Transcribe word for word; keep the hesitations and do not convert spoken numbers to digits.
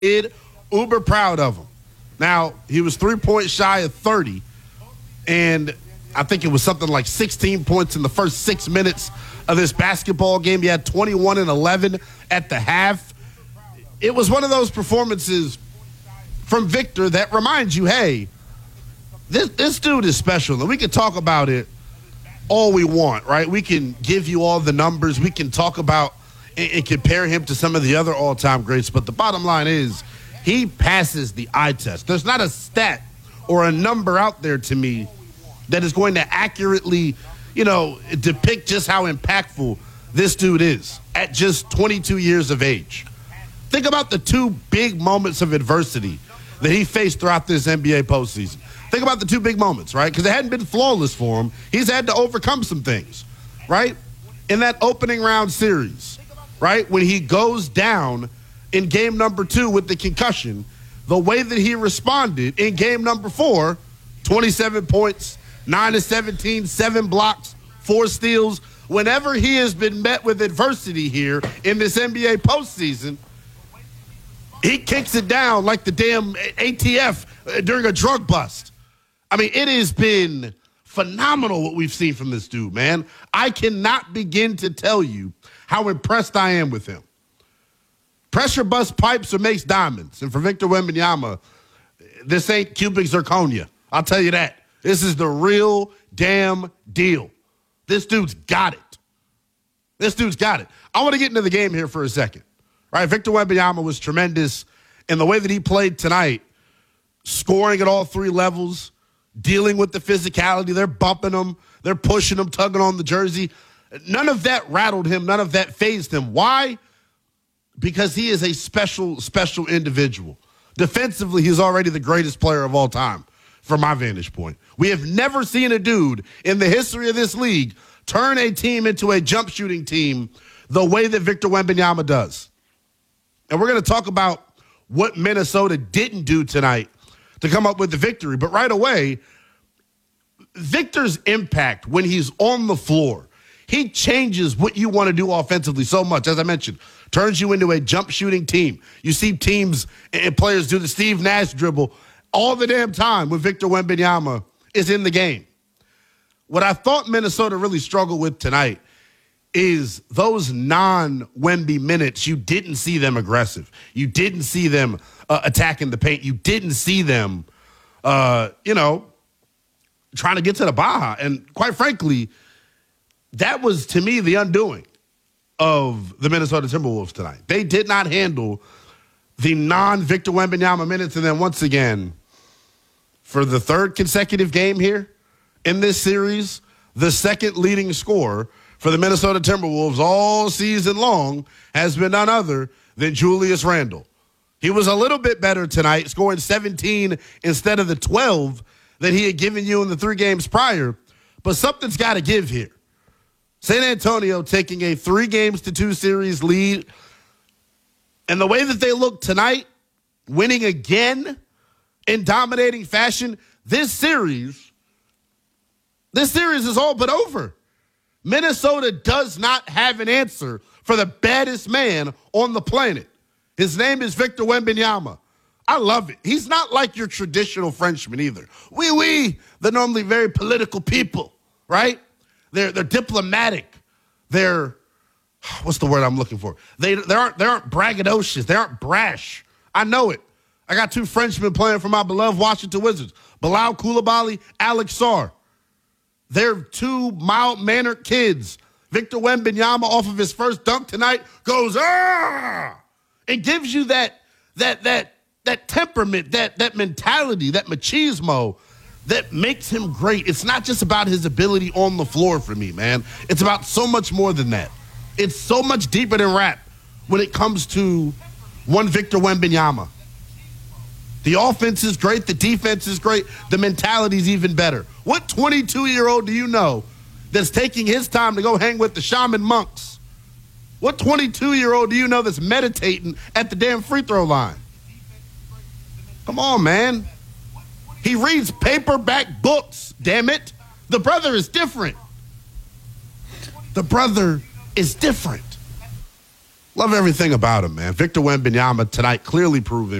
Kid, uber proud of him. Now, he was three points shy of thirty, and I think it was something like sixteen points in the first six minutes of this basketball game. He had twenty-one and eleven at the half. It was one of those performances from Victor that reminds you, hey, this, this dude is special, and we can talk about it all we want, right? We can give you all the numbers. We can talk about and, and compare him to some of the other all-time greats, but the bottom line is he passes the eye test. There's not a stat or a number out there to me that is going to accurately, you know, depict just how impactful this dude is at just twenty-two years of age. Think about the two big moments of adversity that he faced throughout this N B A postseason. Think about the two big moments, right? Because it hadn't been flawless for him. He's had to overcome some things, right? In that opening round series, right? When he goes down in game number two with the concussion, the way that he responded in game number four, twenty-seven points, nine to seventeen, seven blocks, four steals. Whenever he has been met with adversity here in this N B A postseason, he kicks it down like the damn A T F during a drug bust. I mean, it has been phenomenal what we've seen from this dude, man. I cannot begin to tell you how impressed I am with him. Pressure bust pipes or makes diamonds. And for Victor Wembanyama, this ain't cubic zirconia. I'll tell you that. This is the real damn deal. This dude's got it. This dude's got it. I want to get into the game here for a second. Right, Victor Wembanyama was tremendous in the way that he played tonight, scoring at all three levels, dealing with the physicality. They're bumping him. They're pushing him, tugging on the jersey. None of that rattled him. None of that fazed him. Why? Because he is a special, special individual. Defensively, he's already the greatest player of all time from my vantage point. We have never seen a dude in the history of this league turn a team into a jump shooting team the way that Victor Wembanyama does. And we're going to talk about what Minnesota didn't do tonight to come up with the victory. But right away, Victor's impact when he's on the floor, he changes what you want to do offensively so much. As I mentioned, turns you into a jump shooting team. You see teams and players do the Steve Nash dribble all the damn time when Victor Wembanyama is in the game. What I thought Minnesota really struggled with tonight is those non-Wemby minutes, you didn't see them aggressive. You didn't see them uh, attacking the paint. You didn't see them, uh, you know, trying to get to the Baja. And quite frankly, that was, to me, the undoing of the Minnesota Timberwolves tonight. They did not handle the non-Victor Wembanyama minutes. And then once again, for the third consecutive game here in this series, the second leading scorer for the Minnesota Timberwolves all season long has been none other than Julius Randle. He was a little bit better tonight, scoring seventeen instead of the twelve that he had given you in the three games prior. But something's got to give here. San Antonio taking a three games to two series lead. And the way that they look tonight, winning again in dominating fashion, this series, this series is all but over. Minnesota does not have an answer for the baddest man on the planet. His name is Victor Wembanyama. I love it. He's not like your traditional Frenchman either. Oui, oui, they're normally very political people, right? They're they're diplomatic. They're, what's the word I'm looking for? They they aren't they aren't braggadocious. They aren't brash. I know it. I got two Frenchmen playing for my beloved Washington Wizards, Bilal Coulibaly, Alex Sarr. They're two mild-mannered kids. Victor Wembanyama, off of his first dunk tonight, goes, ah! It gives you that that that that temperament, that that mentality, that machismo that makes him great. It's not just about his ability on the floor for me, man. It's about so much more than that. It's so much deeper than rap when it comes to one Victor Wembanyama. The offense is great. The defense is great. The mentality is even better. What twenty-two-year-old do you know that's taking his time to go hang with the shaman monks? What twenty-two-year-old do you know that's meditating at the damn free throw line? Come on, man. He reads paperback books, damn it. The brother is different. The brother is different. Love everything about him, man. Victor Wembanyama tonight clearly proving